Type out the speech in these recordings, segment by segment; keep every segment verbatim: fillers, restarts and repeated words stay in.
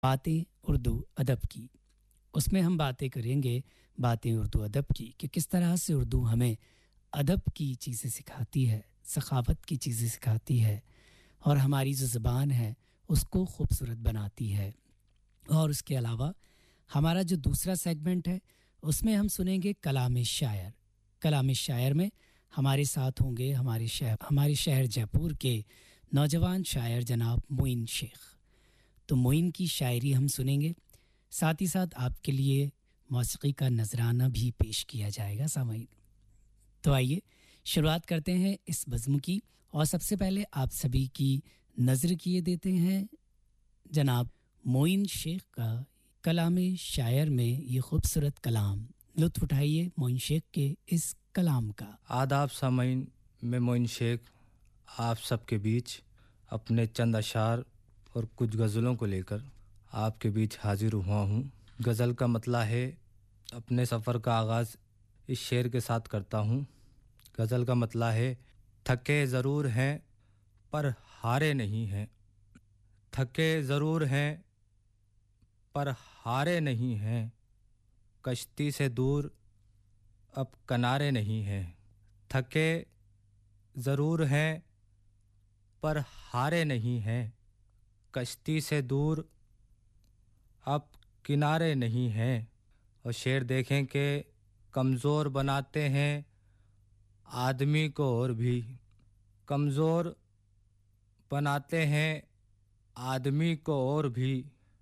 باتیں اردو ادب کی. اس میں ہم باتیں کریں گے باتیں اردو ادب کی کہ کس طرح سے اردو ہمیں ادب کی چیزیں سکھاتی ہے, سخاوت کی چیزیں سکھاتی ہے اور ہماری جو زبان ہے اس کو خوبصورت بناتی ہے. اور اس کے علاوہ ہمارا جو دوسرا سیگمنٹ ہے اس میں ہم سنیں گے کلام شاعر. کلام شاعر میں ہمارے ساتھ ہوں گے ہمارے شہر ہمارے شہر جے پور کے نوجوان شاعر جناب معین شیخ. تو معین کی شاعری ہم سنیں گے, ساتھ ہی ساتھ آپ کے لیے موسیقی کا نذرانہ بھی پیش کیا جائے گا سامعین. تو آئیے شروعات کرتے ہیں اس بزم کی, اور سب سے پہلے آپ سبھی کی نظر کیے دیتے ہیں جناب معین شیخ کا کلام شاعر میں یہ خوبصورت کلام. لطف اٹھائیے معین شیخ کے اس کلام کا. آداب سامعین, میں معین شیخ آپ سب کے بیچ اپنے چند اشعار اور کچھ غزلوں کو لے کر آپ کے بیچ حاضر ہوا ہوں. غزل کا مطلع ہے, اپنے سفر کا آغاز اس شعر کے ساتھ کرتا ہوں. غزل کا مطلع ہے, تھکے ضرور ہیں پر ہارے نہیں ہیں, تھکے ضرور ہیں پر ہارے نہیں ہیں, کشتی سے دور اب کنارے نہیں ہیں. تھکے ضرور ہیں پر ہارے نہیں ہیں, کشتی سے دور اب کنارے نہیں ہیں. اور شعر دیکھیں کہ کمزور بناتے ہیں آدمی کو اور بھی, کمزور بناتے ہیں آدمی کو اور بھی,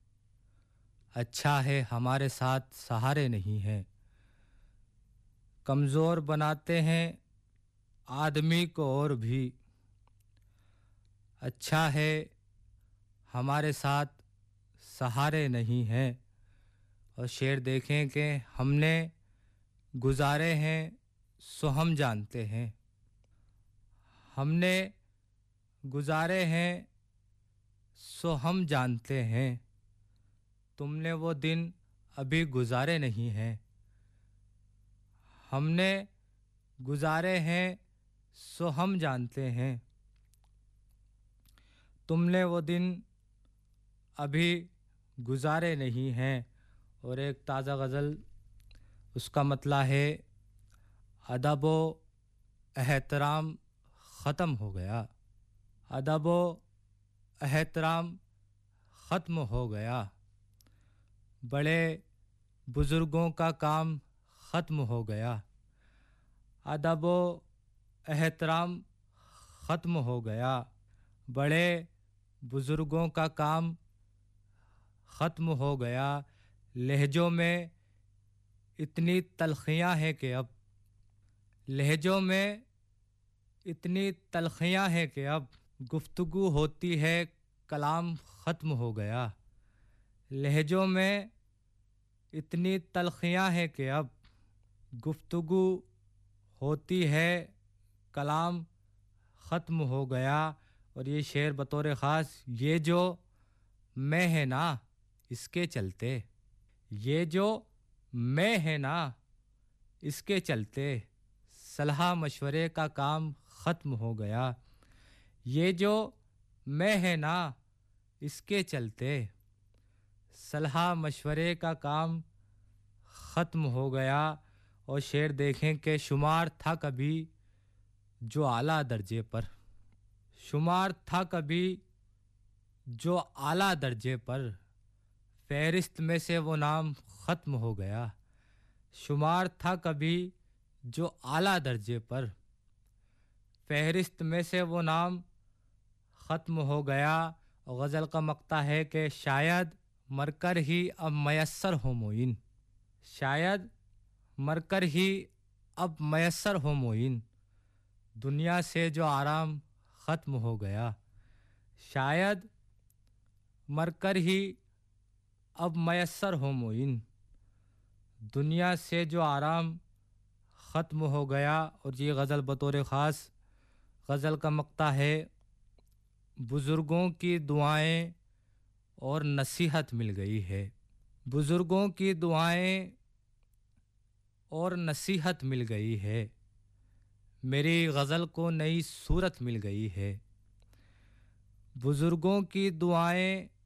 اچھا ہے ہمارے ساتھ سہارے نہیں ہیں. کمزور بناتے ہیں آدمی کو اور بھی, اچھا ہے ہمارے ساتھ سہارے نہیں ہیں. اور شعر دیکھیں کہ ہم نے گزارے ہیں سو ہم جانتے ہیں, ہم نے گزارے ہیں سو ہم جانتے ہیں, تم نے وہ دن ابھی گزارے نہیں ہیں. ہم نے گزارے ہیں سو ہم جانتے ہیں, تم نے وہ دن ابھی گزارے نہیں ہیں. اور ایک تازہ غزل, اس کا مطلع ہے, ادب و احترام ختم ہو گیا, ادب و احترام ختم ہو گیا, بڑے بزرگوں کا کام ختم ہو گیا, ادب و احترام ختم ہو گیا, بڑے بزرگوں کا کام ختم ہو گیا. لہجوں میں اتنی تلخیاں ہیں کہ اب, لہجوں میں اتنی تلخیاں ہیں کہ اب, گفتگو ہوتی ہے کلام ختم ہو گیا. لہجوں میں اتنی تلخیاں ہیں کہ اب, گفتگو ہوتی ہے کلام ختم ہو گیا. اور یہ شعر بطور خاص, یہ جو میں ہے نا اس کے چلتے, یہ جو میں ہے نا اس کے چلتے, صلاح مشورے کا کام ختم ہو گیا. یہ جو میں ہے نا اس کے چلتے, صلاح مشورے کا کام ختم ہو گیا. اور شعر دیکھیں کہ شمار تھا کبھی جو اعلیٰ درجے پر, شمار تھا کبھی جو اعلیٰ درجے پر, فہرست میں سے وہ نام ختم ہو گیا. شمار تھا کبھی جو اعلیٰ درجے پر, فہرست میں سے وہ نام ختم ہو گیا. غزل کا مقطع ہے کہ شاید مر کر ہی اب میسر ہو معین, شاید مر کر ہی اب میسر ہو معین, دنیا سے جو آرام ختم ہو گیا. شاید مر کر ہی اب میسر ہو معین, دنیا سے جو آرام ختم ہو گیا. اور یہ غزل بطور خاص, غزل کا مقطع ہے, بزرگوں کی دعائیں اور نصیحت مل گئی ہے, بزرگوں کی دعائیں اور نصیحت مل گئی ہے, میری غزل کو نئی صورت مل گئی ہے. بزرگوں کی دعائیں